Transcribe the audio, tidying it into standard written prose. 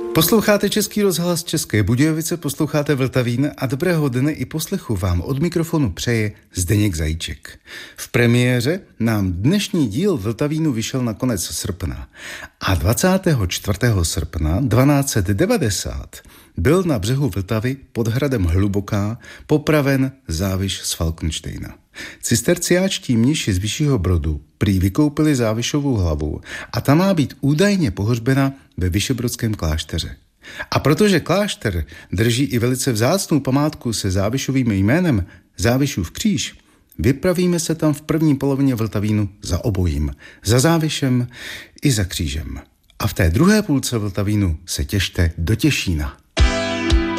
Posloucháte Český rozhlas České Budějovice, posloucháte Vltavín a dobrého dne i poslechu vám od mikrofonu přeje Zdeněk Zajíček. V premiéře nám dnešní díl Vltavínu vyšel na konec srpna a 24. srpna 1290 byl na břehu Vltavy pod hradem Hluboká popraven Záviš z Falkensteina. Cisterciáčtí mniši z Vyššího Brodu prý vykoupili Závišovu hlavu a ta má být údajně pohřbena ve Vyšebrodském klášteře. A protože klášter drží i velice vzácnou památku se Závišovým jménem Závišův kříž, vypravíme se tam v první polovině Vltavínu za obojím, za Závišem i za křížem. A v té druhé půlce Vltavínu se těšte do Těšína.